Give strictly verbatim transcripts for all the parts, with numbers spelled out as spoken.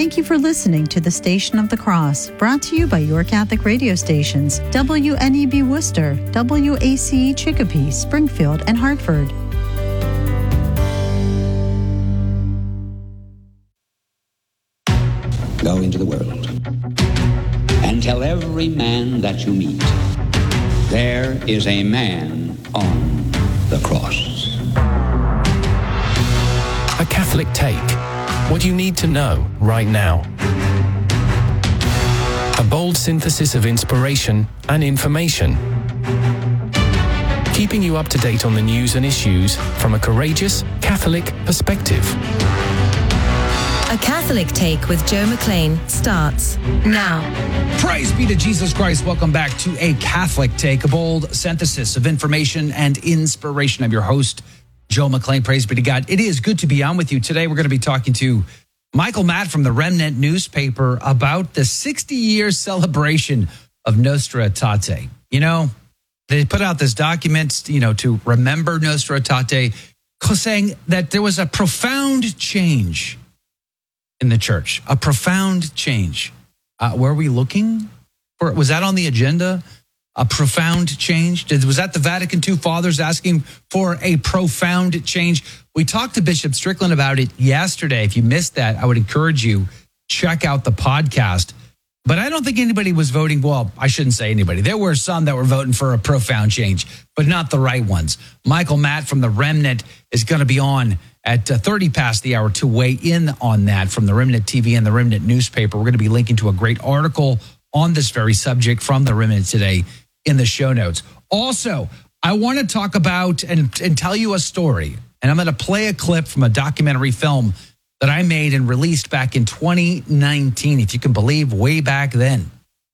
Thank you for listening to the Station of the Cross, brought to you by your Catholic radio stations, W N E B Worcester, W A C E Chicopee, Springfield, and Hartford. Go into the world and tell every man that you meet, there is a man on the cross. A Catholic Take. What you need to know right now. A bold synthesis of inspiration and information. Keeping you up to date on the news and issues from a courageous Catholic perspective. A Catholic Take with Joe McLean starts now. Praise be to Jesus Christ. Welcome back to A Catholic Take, a bold synthesis of information and inspiration. I'm your host, Joe McLean. Praise be to God. It is good to be on with you. Today, we're going to be talking to Michael Matt from the Remnant newspaper about the sixty-year celebration of Nostra Aetate. You know, they put out this document, you know, to remember Nostra Aetate, saying that there was a profound change in the church, a profound change. Uh, were we looking for, was that on the agenda? A profound change? Did, was that the Vatican two fathers asking for a profound change? We talked to Bishop Strickland about it yesterday. If you missed that, I would encourage you, check out the podcast. But I don't think anybody was voting. Well, I shouldn't say anybody. There were some that were voting for a profound change, but not the right ones. Michael Matt from the Remnant is going to be on at uh, thirty past the hour to weigh in on that from the Remnant T V and the Remnant newspaper. We're going to be linking to a great article on this very subject from the Remnant today in the show notes. Also, I want to talk about and, and tell you a story, and I'm going to play a clip from a documentary film that I made and released back in twenty nineteen, if you can believe, way back then.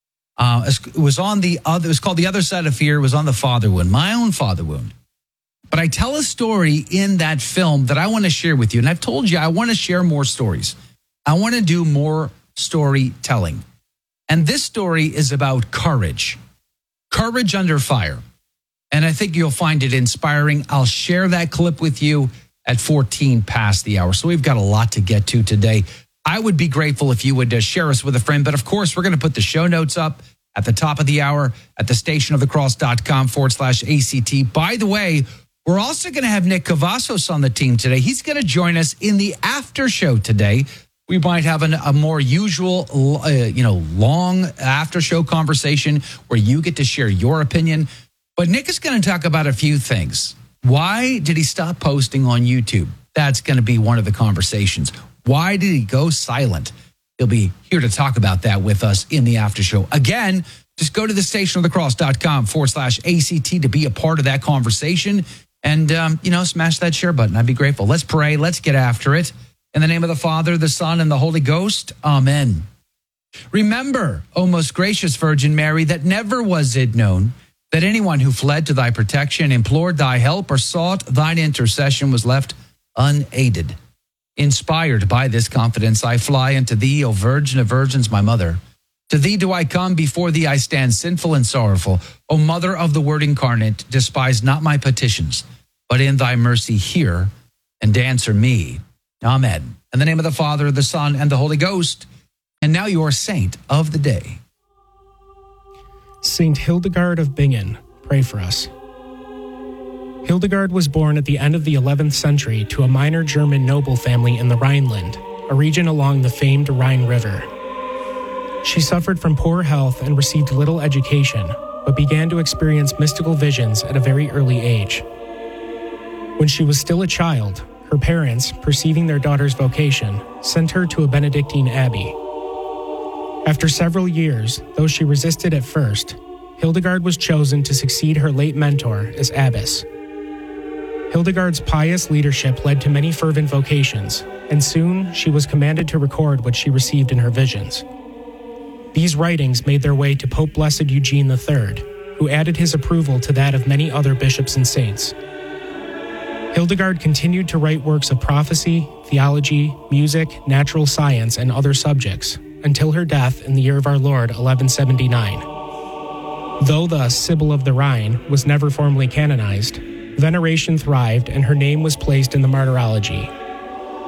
Uh, it was on the other, it was called The Other Side of Fear. It was on the father wound, my own father wound. But I tell a story in that film that I want to share with you. And I've told you I want to share more stories. I want to do more storytelling. And this story is about courage. Courage under fire. And I think you'll find it inspiring. I'll share that clip with you at fourteen past the hour. So we've got a lot to get to today. I would be grateful if you would uh, share us with a friend. But of course, we're going to put the show notes up at the top of the hour at the stationofthecross.com forward slash ACT. By the way, we're also going to have Nick Cavazos on the team today. He's going to join us in the after show today. We might have an, a more usual, uh, you know, long after show conversation where you get to share your opinion. But Nick is going to talk about a few things. Why did he stop posting on YouTube? That's going to be one of the conversations. Why did he go silent? He'll be here to talk about that with us in the after show. Again, just go to the stationofthecross.com forward slash ACT to be a part of that conversation. And, um, you know, smash that share button. I'd be grateful. Let's pray. Let's get after it. In the name of the Father, the Son, and the Holy Ghost. Amen. Remember, O most gracious Virgin Mary, that never was it known that anyone who fled to thy protection, implored thy help, or sought thine intercession was left unaided. Inspired by this confidence, I fly unto thee, O Virgin of Virgins, my mother. To thee do I come, before thee I stand sinful and sorrowful. O Mother of the Word incarnate, despise not my petitions, but in thy mercy hear and answer me. Amen. In the name of the Father, the Son, and the Holy Ghost. And now your saint of the day. Saint Hildegard of Bingen, pray for us. Hildegard was born at the end of the eleventh century to a minor German noble family in the Rhineland, a region along the famed Rhine River. She suffered from poor health and received little education, but began to experience mystical visions at a very early age. When she was still a child, her parents, perceiving their daughter's vocation, sent her to a Benedictine abbey. After several years, though she resisted at first, Hildegard was chosen to succeed her late mentor as abbess. Hildegard's pious leadership led to many fervent vocations, and soon she was commanded to record what she received in her visions. These writings made their way to Pope Blessed Eugene the Third, who added his approval to that of many other bishops and saints. Hildegard continued to write works of prophecy, theology, music, natural science, and other subjects, until her death in the year of our Lord, eleven seventy-nine. Though the Sibyl of the Rhine was never formally canonized, veneration thrived and her name was placed in the martyrology.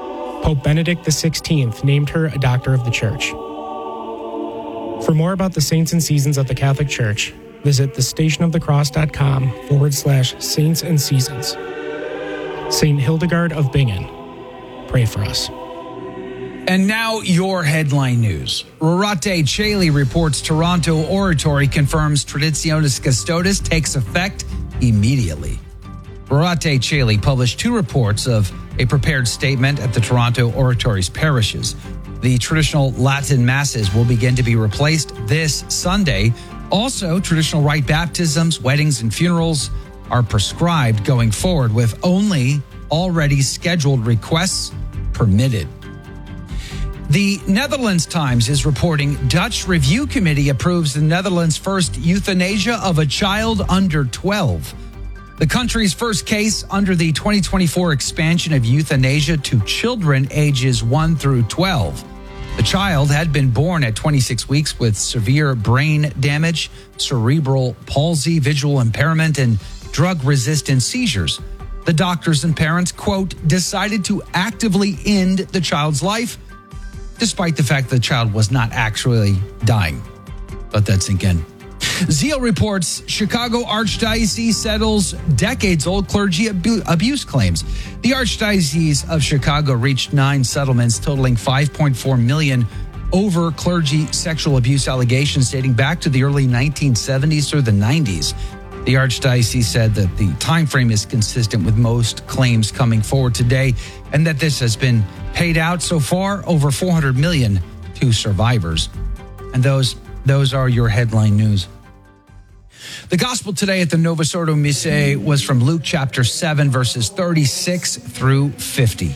Pope Benedict the sixteenth named her a doctor of the Church. For more about the saints and seasons of the Catholic Church, visit thestationofthecross.com forward slash saints and seasons. Saint Hildegard of Bingen, pray for us. And now your headline news. Rorate Caeli reports Toronto Oratory confirms Traditionis Custodes takes effect immediately. Rorate Caeli published two reports of a prepared statement at the Toronto Oratory's parishes. The traditional Latin masses will begin to be replaced this Sunday. Also, traditional rite baptisms, weddings, and funerals are prescribed going forward, with only already scheduled requests permitted. The Netherlands Times is reporting Dutch Review Committee approves the Netherlands' first euthanasia of a child under twelve. The country's first case under the twenty twenty-four expansion of euthanasia to children ages one through twelve. The child had been born at twenty-six weeks with severe brain damage, cerebral palsy, visual impairment, and drug-resistant seizures. The doctors and parents, quote, decided to actively end the child's life, despite the fact the child was not actually dying. Let that sink in. Zeal reports Chicago Archdiocese settles decades-old clergy abu- abuse claims. The Archdiocese of Chicago reached nine settlements totaling five point four million dollars over clergy sexual abuse allegations dating back to the early nineteen seventies through the nineties. The Archdiocese said that the time frame is consistent with most claims coming forward today, and that this has been paid out so far over four hundred million dollars to survivors. And those those are your headline news. The gospel today at the Novus Ordo Missae was from Luke chapter seven, verses thirty-six through fifty.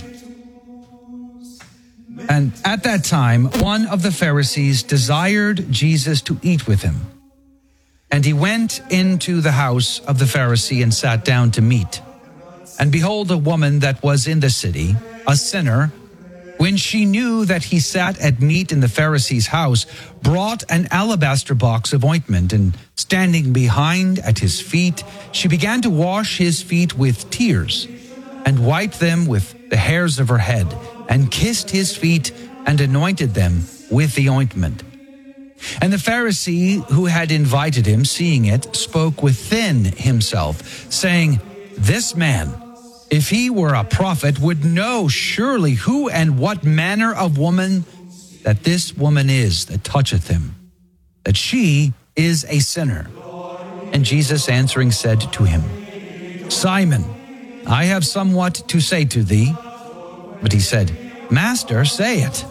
And at that time, one of the Pharisees desired Jesus to eat with him. And he went into the house of the Pharisee and sat down to meat. And behold, a woman that was in the city, a sinner, when she knew that he sat at meat in the Pharisee's house, brought an alabaster box of ointment, and standing behind at his feet, she began to wash his feet with tears, and wiped them with the hairs of her head, and kissed his feet, and anointed them with the ointment. And the Pharisee who had invited him, seeing it, spoke within himself, saying, "This man, if he were a prophet, would know surely who and what manner of woman that this woman is that toucheth him, that she is a sinner." And Jesus answering said to him, "Simon, I have somewhat to say to thee." But he said, "Master, say it."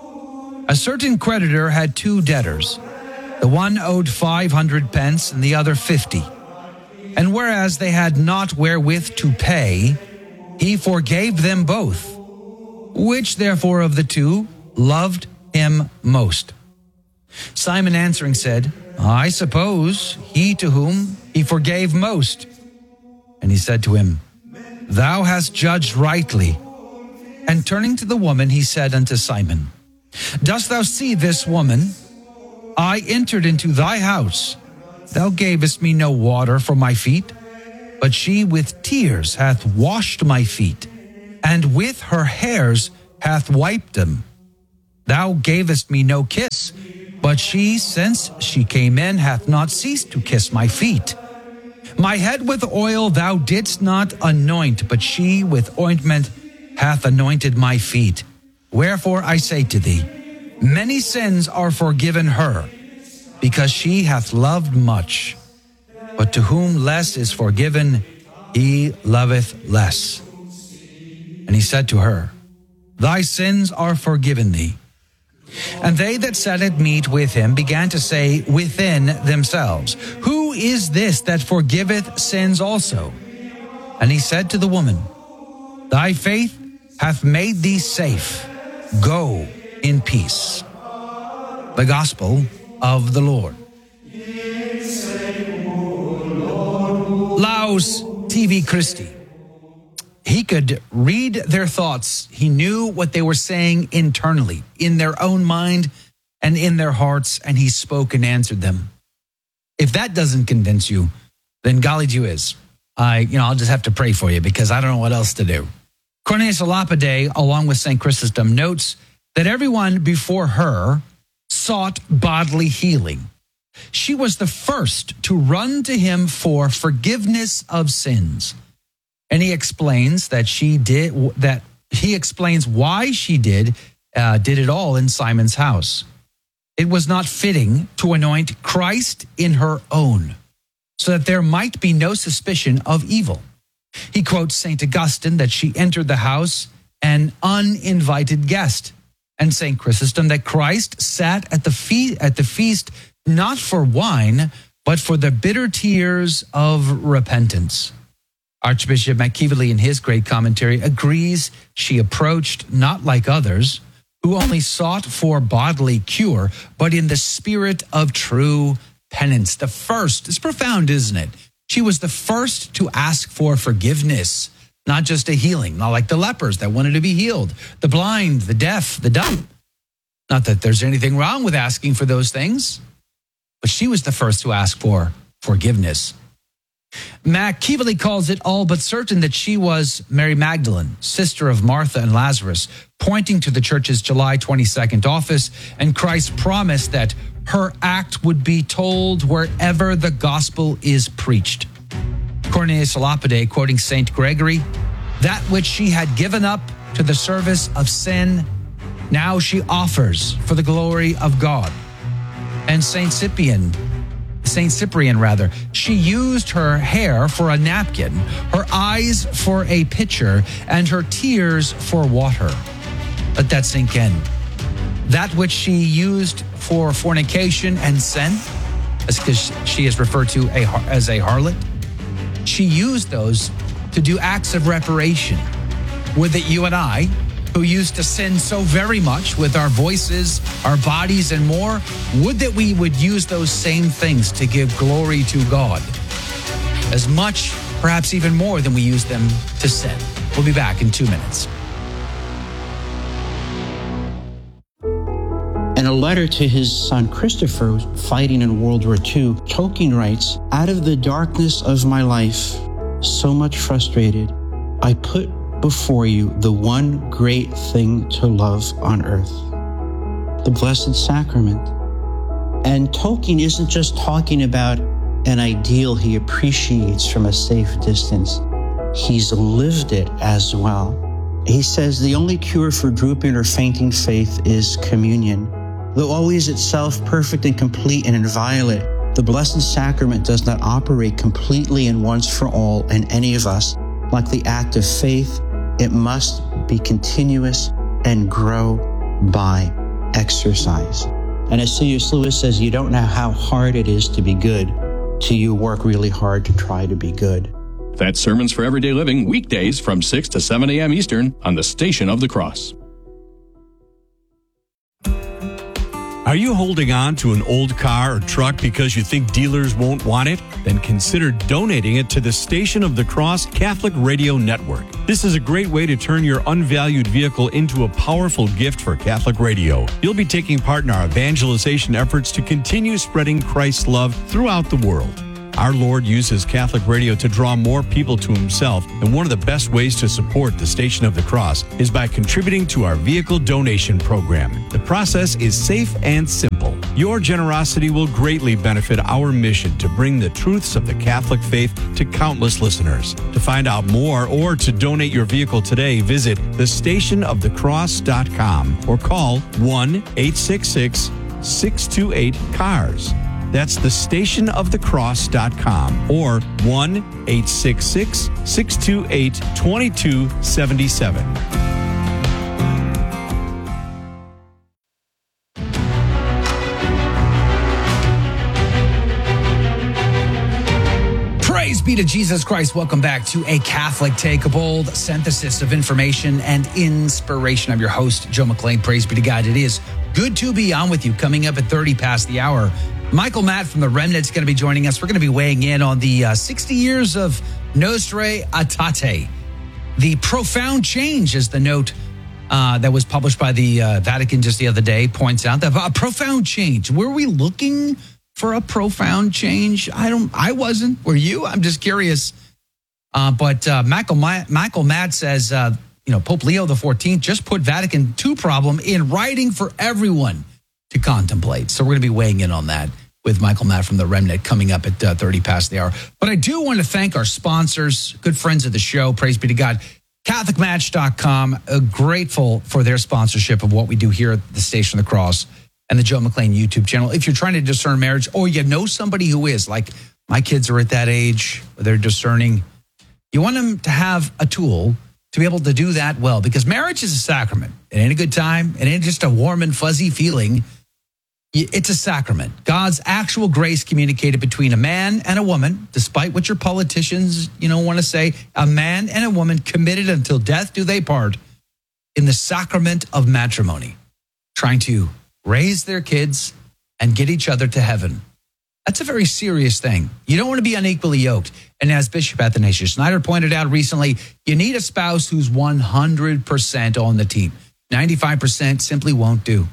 A certain creditor had two debtors. The one owed five hundred pence and the other fifty. And whereas they had not wherewith to pay, he forgave them both. Which therefore of the two loved him most? Simon answering said, "I suppose he to whom he forgave most." And he said to him, "Thou hast judged rightly." And turning to the woman, he said unto Simon, "Dost thou see this woman? I entered into thy house. Thou gavest me no water for my feet, but she with tears hath washed my feet, and with her hairs hath wiped them. Thou gavest me no kiss, but she, since she came in, hath not ceased to kiss my feet. My head with oil thou didst not anoint, but she with ointment hath anointed my feet. Wherefore I say to thee, many sins are forgiven her, because she hath loved much. But to whom less is forgiven, he loveth less. And he said to her, Thy sins are forgiven thee. And they that sat at meat with him began to say within themselves, Who is this that forgiveth sins also? And he said to the woman, Thy faith hath made thee safe. Go in peace. The Gospel of the Lord. Laus T V Christi. He could read their thoughts. He knew what they were saying internally, in their own mind and in their hearts, and he spoke and answered them. If that doesn't convince you, then golly gee whiz, I, you know, I'll just have to pray for you because I don't know what else to do. Cornelius a Lapide, along with Saint Chrysostom, notes that everyone before her sought bodily healing. She was the first to run to him for forgiveness of sins. And he explains that she did that he explains why she did uh, did it all in Simon's house. It was not fitting to anoint Christ in her own, so that there might be no suspicion of evil. He quotes Saint Augustine that she entered the house an uninvited guest, and Saint Chrysostom that Christ sat at the fe- at the feast not for wine, but for the bitter tears of repentance. Archbishop McKeeverly, in his great commentary, agrees she approached not like others, who only sought for bodily cure, but in the spirit of true penance. The first, it's profound, isn't it? She was the first to ask for forgiveness, not just a healing, not like the lepers that wanted to be healed, the blind, the deaf, the dumb. Not that there's anything wrong with asking for those things, but she was the first to ask for forgiveness. McKeeverly calls it all but certain that she was Mary Magdalene, sister of Martha and Lazarus, pointing to the church's July twenty-second office and Christ's promise that her act would be told wherever the gospel is preached. Cornelius a Lapide, quoting Saint Gregory, that which she had given up to the service of sin, now she offers for the glory of God. And Saint Cyprian, Saint Cyprian rather, she used her hair for a napkin, her eyes for a pitcher, and her tears for water. Let that sink in. That which she used for fornication and sin, because she is referred to a, as a harlot, she used those to do acts of reparation. Would that you and I, who used to sin so very much with our voices, our bodies, and more, would that we would use those same things to give glory to God, as much, perhaps even more than we use them to sin. We'll be back in two minutes. In a letter to his son Christopher, fighting in World War Two, Tolkien writes, "Out of the darkness of my life, so much frustrated, I put before you the one great thing to love on earth, the Blessed Sacrament." And Tolkien isn't just talking about an ideal he appreciates from a safe distance. He's lived it as well. He says the only cure for drooping or fainting faith is communion. Though always itself perfect and complete and inviolate, the Blessed Sacrament does not operate completely and once for all in any of us. Like the act of faith, it must be continuous and grow by exercise. And as C S Lewis says, you don't know how hard it is to be good till you work really hard to try to be good. That's Sermons for Everyday Living, weekdays from six to seven a.m. Eastern on the Station of the Cross. Are you holding on to an old car or truck because you think dealers won't want it? Then consider donating it to the Station of the Cross Catholic Radio Network. This is a great way to turn your unvalued vehicle into a powerful gift for Catholic radio. You'll be taking part in our evangelization efforts to continue spreading Christ's love throughout the world. Our Lord uses Catholic radio to draw more people to himself, and one of the best ways to support the Station of the Cross is by contributing to our vehicle donation program. The process is safe and simple. Your generosity will greatly benefit our mission to bring the truths of the Catholic faith to countless listeners. To find out more or to donate your vehicle today, visit the station of the cross dot com or call one eight six six, six two eight, C A R S. That's the station of the cross dot com or one eight six six, six two eight, two two seven seven. Praise be to Jesus Christ. Welcome back to A Catholic Take, a bold synthesis of information and inspiration. I'm your host, Joe McClain. Praise be to God. It is good to be on with you. Coming up at thirty past the hour, Michael Matt from the Remnant's going to be joining us. We're going to be weighing in on the uh, sixty years of Nostra Aetate. The profound change, as the note uh, that was published by the uh, Vatican just the other day points out. That a profound change. Were we looking for a profound change? I don't. I wasn't. Were you? I'm just curious. Uh, but uh, Michael, Michael Matt says uh, you know, Pope Leo the fourteenth just put Vatican two problem in writing for everyone to contemplate. So we're going to be weighing in on that with Michael Matt from the Remnant coming up at uh, thirty past the hour. But I do want to thank our sponsors, good friends of the show. Praise be to God. Catholic Match dot com, uh, grateful for their sponsorship of what we do here at the Station of the Cross and the Joe McClain YouTube channel. If you're trying to discern marriage, or you know somebody who is, like my kids are at that age where they're discerning, you want them to have a tool to be able to do that well, because marriage is a sacrament. It ain't a good time. It ain't just a warm and fuzzy feeling. It's a sacrament. God's actual grace communicated between a man and a woman, despite what your politicians, you know, want to say, a man and a woman committed until death do they part in the sacrament of matrimony, trying to raise their kids and get each other to heaven. That's a very serious thing. You don't want to be unequally yoked. And as Bishop Athanasius Schneider pointed out recently, you need a spouse who's one hundred percent on the team. ninety-five percent simply won't do.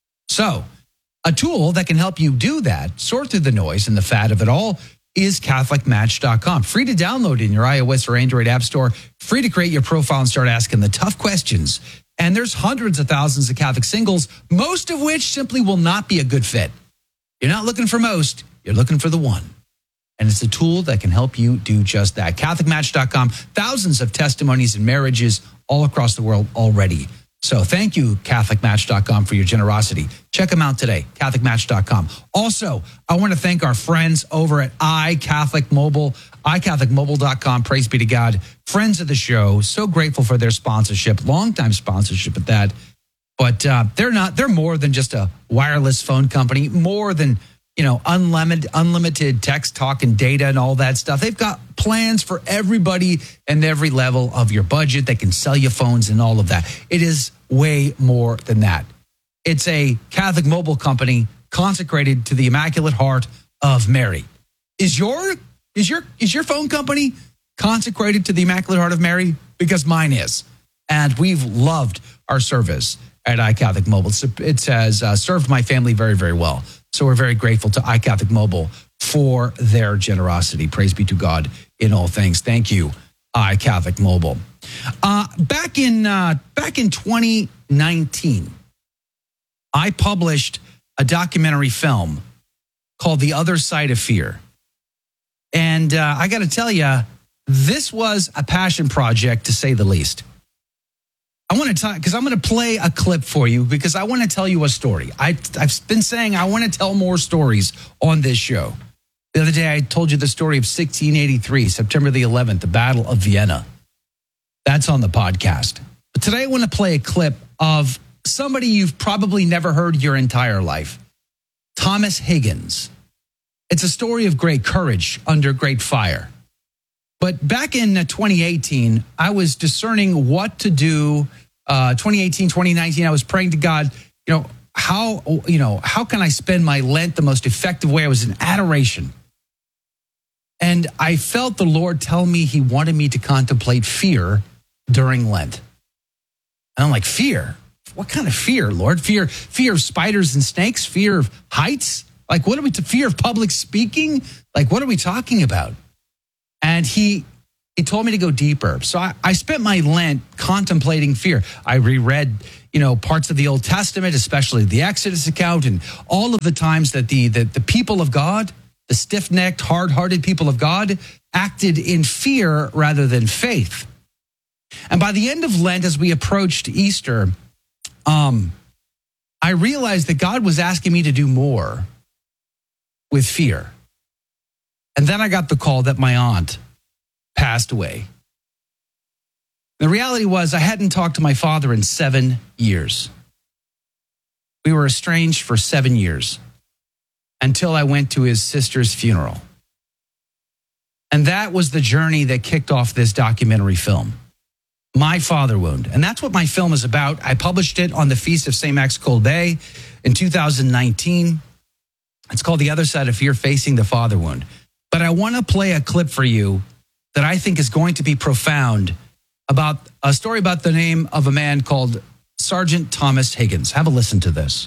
So, a tool that can help you do that, sort through the noise and the fat of it all, is Catholic Match dot com. Free to download in your iOS or Android app store. Free to create your profile and start asking the tough questions. And there's hundreds of thousands of Catholic singles, most of which simply will not be a good fit. You're not looking for most, you're looking for the one. And it's a tool that can help you do just that. Catholic Match dot com, thousands of testimonies and marriages all across the world already. So thank you, Catholic Match dot com, for your generosity. Check them out today, Catholic Match dot com. Also, I want to thank our friends over at iCatholic Mobile, i catholic mobile dot com. Praise be to God. Friends of the show, so grateful for their sponsorship, longtime sponsorship at that. But uh, they're not, they're more than just a wireless phone company, more than, you know, unlimited, unlimited text, talk, and data and all that stuff. They've got plans for everybody and every level of your budget. They can sell you phones and all of that. It is way more than that. It's a Catholic mobile company consecrated to the Immaculate Heart of Mary. Is your is your is your phone company consecrated to the Immaculate Heart of Mary? Because mine is, and we've loved our service at iCatholic Mobile. It has uh, served my family very, very well. So we're very grateful to iCatholic Mobile for their generosity. Praise be to God in all things. Thank you, iCatholic Mobile. Uh, back in uh, back in twenty nineteen, I published a documentary film called The Other Side of Fear. And uh, I got to tell you, this was a passion project, to say the least. I want to talk, because I'm going to play a clip for you, because I want to tell you a story. I, I've been saying I want to tell more stories on this show. The other day, I told you the story of sixteen eighty-three, September the eleventh, the Battle of Vienna. That's on the podcast. But today, I want to play a clip of somebody you've probably never heard your entire life, Thomas Higgins. It's a story of great courage under great fire. But back in twenty eighteen, I was discerning what to do. Uh, twenty eighteen, twenty nineteen, I was praying to God, you know, how, you know, how can I spend my Lent the most effective way? I was in adoration. And I felt the Lord tell me he wanted me to contemplate fear during Lent. And I'm like, fear? What kind of fear, Lord? Fear, fear of spiders and snakes? Fear of heights? Like, what are we to fear of public speaking? Like, what are we talking about? And he he told me to go deeper. So I, I spent my Lent contemplating fear. I reread, you know, parts of the Old Testament, especially the Exodus account, and all of the times that the the, the people of God, the stiff-necked, hard-hearted people of God, acted in fear rather than faith. And by the end of Lent, as we approached Easter, um, I realized that God was asking me to do more with fear. And then I got the call that my aunt passed away. The reality was I hadn't talked to my father in seven years. We were estranged for seven years until I went to his sister's funeral. And that was the journey that kicked off this documentary film, My Father Wound. And that's what my film is about. I published it on the Feast of Saint Max Colbert in two thousand nineteen. It's called The Other Side of Fear, Facing the Father Wound. But I want to play a clip for you that I think is going to be profound about a story about the name of a man called Sergeant Thomas Higgins. Have a listen to this.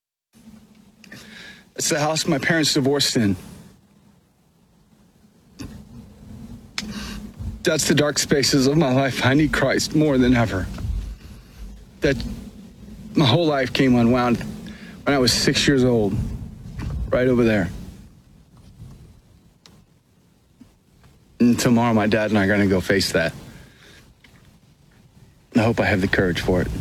It's the house my parents divorced in. That's the dark spaces of my life. I need Christ more than ever. That my whole life came unwound when I was six years old, right over there. And tomorrow my dad and I are going to go face that. I hope I have the courage for it.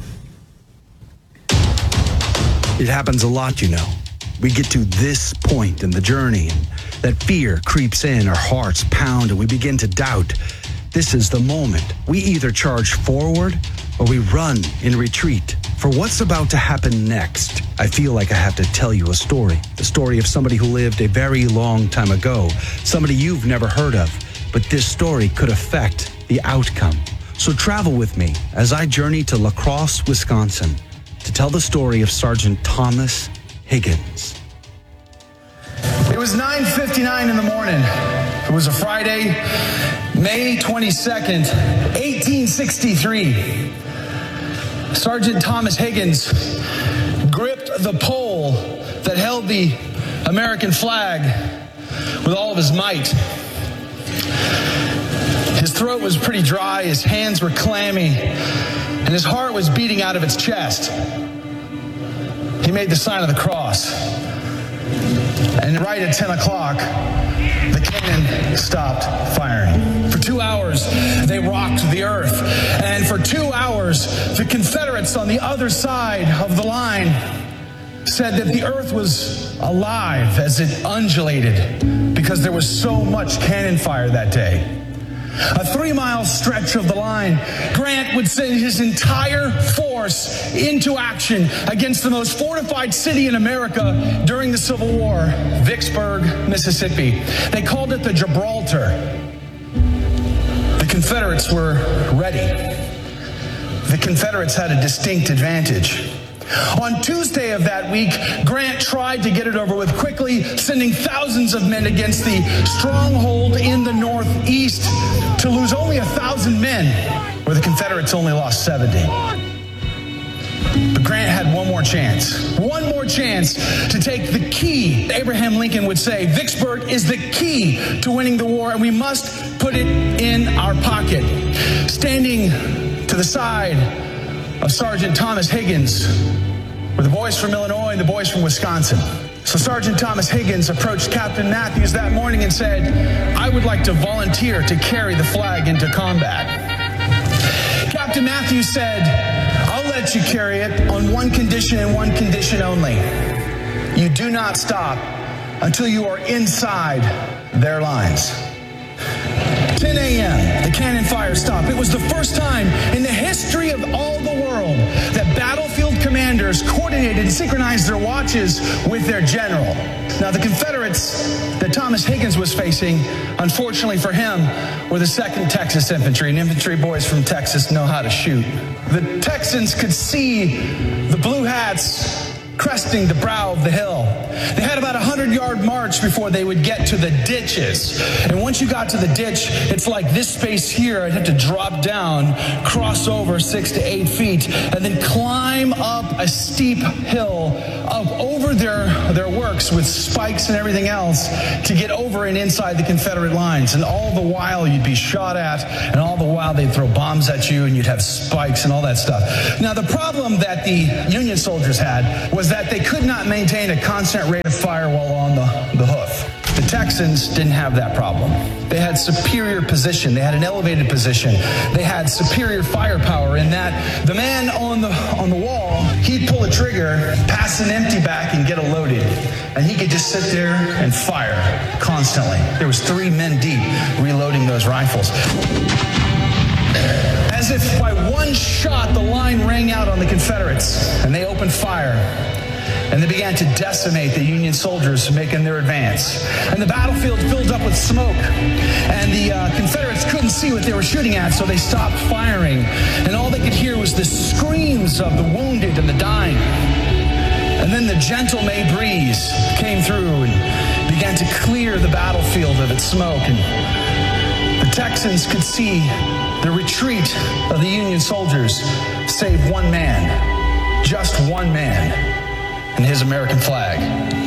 It happens a lot, you know. We get to this point in the journey, and that fear creeps in, our hearts pound, and we begin to doubt. This is the moment. We either charge forward or we run in retreat. For what's about to happen next, I feel like I have to tell you a story. The story of somebody who lived a very long time ago. Somebody you've never heard of. But this story could affect the outcome. So travel with me as I journey to La Crosse, Wisconsin, to tell the story of Sergeant Thomas Higgins. It was nine fifty-nine in the morning. It was a Friday, May twenty-second, eighteen sixty-three. Sergeant Thomas Higgins gripped the pole that held the American flag with all of his might. His throat was pretty dry, his hands were clammy, and his heart was beating out of its chest. He made the sign of the cross. And right at ten o'clock, the cannon stopped firing. For two hours, they rocked the earth. And for two hours, the Confederates on the other side of the line said that the earth was alive as it undulated because there was so much cannon fire that day. A three-mile stretch of the line, Grant would send his entire force into action against the most fortified city in America during the Civil War, Vicksburg, Mississippi. They called it the Gibraltar. The Confederates were ready. The Confederates had a distinct advantage. On Tuesday of that week, Grant tried to get it over with quickly, sending thousands of men against the stronghold in the northeast to lose only a thousand men, where the Confederates only lost seventy. But Grant had one more chance. One more chance to take the key. Abraham Lincoln would say, Vicksburg is the key to winning the war, and we must put it in our pocket. Standing to the side of Sergeant Thomas Higgins were the boys from Illinois and the boys from Wisconsin. So Sergeant Thomas Higgins approached Captain Matthews that morning and said, I would like to volunteer to carry the flag into combat. Captain Matthews said, I'll let you carry it on one condition and one condition only. You do not stop until you are inside their lines. ten a.m., the cannon fire stopped. It was the first time in the history of all the world that battlefield commanders coordinated and synchronized their watches with their general. Now, the Confederates that Thomas Higgins was facing, unfortunately for him, were the second Texas Infantry, and infantry boys from Texas know how to shoot. The Texans could see the blue hats cresting the brow of the hill. They had about a hundred-yard march before they would get to the ditches. And once you got to the ditch, it's like this space here. I'd have to drop down, cross over six to eight feet, and then climb up a steep hill up over their, their works with spikes and everything else to get over and inside the Confederate lines. And all the while you'd be shot at, and all the while they'd throw bombs at you, and you'd have spikes and all that stuff. Now, the problem that the Union soldiers had was that they could not maintain a constant rate of fire while on the, the hoof. The Texans didn't have that problem. They had superior position. They had an elevated position. They had superior firepower in that the man on the on the wall, he'd pull a trigger, pass an empty back, and get a loaded. And he could just sit there and fire constantly. There was three men deep reloading those rifles. As if by one shot, the line rang out on the Confederates, and they opened fire. And they began to decimate the Union soldiers making their advance. And the battlefield filled up with smoke. And the uh, Confederates couldn't see what they were shooting at, so they stopped firing. And all they could hear was the screams of the wounded and the dying. And then the gentle May breeze came through and began to clear the battlefield of its smoke. And the Texans could see the retreat of the Union soldiers, save one man, just one man, and his American flag.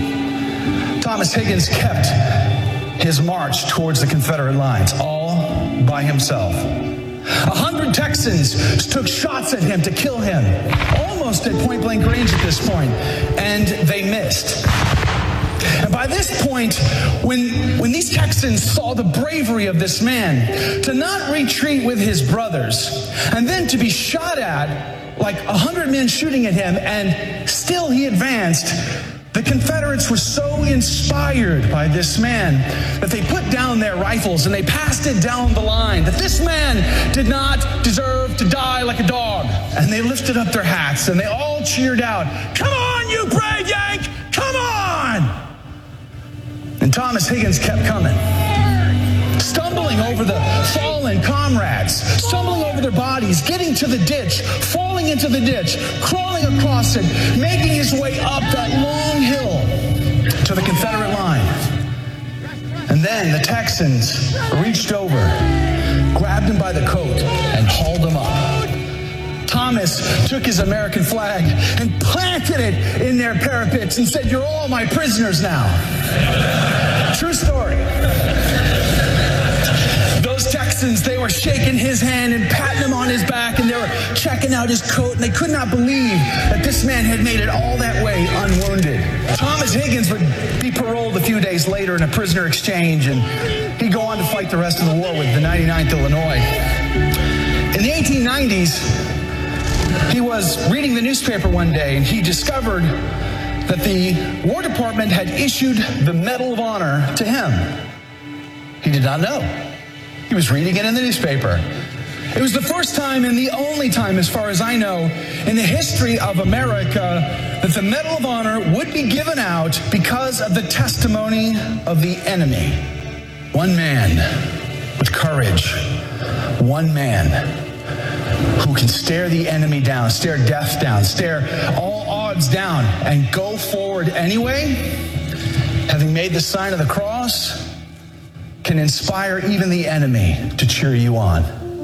Thomas Higgins kept his march towards the Confederate lines, all by himself. A hundred Texans took shots at him to kill him, almost at point-blank range at this point, and they missed. And by this point, when, when these Texans saw the bravery of this man to not retreat with his brothers, and then to be shot at like a hundred men shooting at him, and still he advanced, the Confederates were so inspired by this man that they put down their rifles and they passed it down the line that this man did not deserve to die like a dog. And they lifted up their hats and they all cheered out, "Come on, you brave Yank! Come on!" And Thomas Higgins kept coming, stumbling over the fallen comrades, stumbling over their bodies, getting to the ditch, falling into the ditch, crawling across it, making his way up that long hill to the Confederate line. And then the Texans reached over, grabbed him by the coat, and hauled him up. Thomas took his American flag and planted it in their parapets and said, "You're all my prisoners now." True story. Those Texans, they were shaking his hand and patting him on his back, and they were checking out his coat, and they could not believe that this man had made it all that way unwounded. Thomas Higgins would be paroled a few days later in a prisoner exchange, and he'd go on to fight the rest of the war with the ninety-ninth Illinois. In the eighteen nineties, he was reading the newspaper one day, and he discovered that the War Department had issued the Medal of Honor to him. He did not know. He was reading it in the newspaper. It was the first time and the only time, as far as I know, in the history of America that the Medal of Honor would be given out because of the testimony of the enemy. One man with courage. One man who can stare the enemy down, stare death down, stare all odds down, and go forward anyway, having made the sign of the cross, can inspire even the enemy to cheer you on.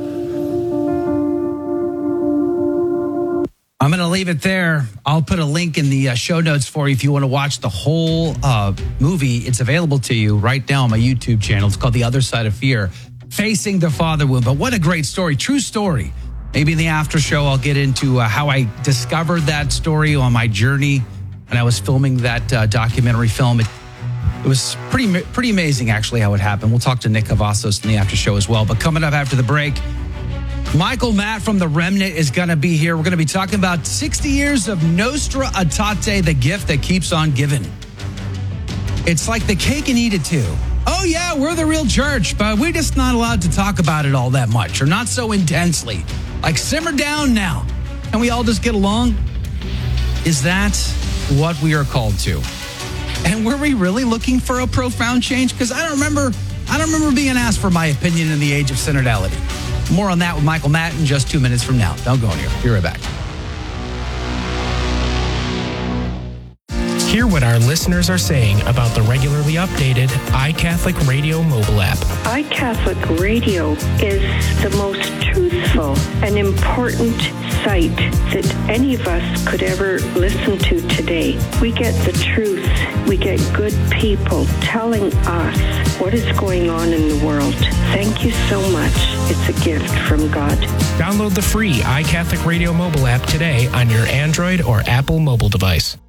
I'm going to leave it there. I'll put a link in the uh, show notes for you if you want to watch the whole uh, movie. It's available to you right now on my YouTube channel. It's called The Other Side of Fear, Facing the Father Wound. But what a great story. True story. Maybe in the after show, I'll get into uh, how I discovered that story on my journey when I was filming that uh, documentary film. It, it was pretty pretty amazing, actually, how it happened. We'll talk to Nick Cavazos in the after show as well. But coming up after the break, Michael Matt from The Remnant is going to be here. We're going to be talking about sixty years of Nostra Aetate, the gift that keeps on giving. It's like the cake and eat it too. Oh, yeah, we're the real church, but we're just not allowed to talk about it all that much, or not so intensely. Like, simmer down now. Can we all just get along? Is that what we are called to? And were we really looking for a profound change? Because I don't remember, I don't remember being asked for my opinion in the age of synodality. More on that with Michael Matt in just two minutes from now. Don't go anywhere. Be right back. Hear what our listeners are saying about the regularly updated iCatholic Radio mobile app. iCatholic Radio is the most truthful and important site that any of us could ever listen to today. We get the truth. We get good people telling us what is going on in the world. Thank you so much. It's a gift from God. Download the free iCatholic Radio mobile app today on your Android or Apple mobile device.